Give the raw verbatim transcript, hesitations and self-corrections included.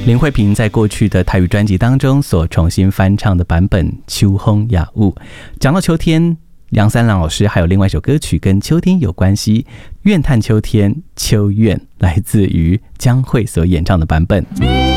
林慧萍在过去的台语专辑当中所重新翻唱的版本《秋风雅雾》。讲到秋天，梁三郎老师还有另外一首歌曲跟秋天有关系，《怨叹秋天》，秋怨来自于江蕙所演唱的版本。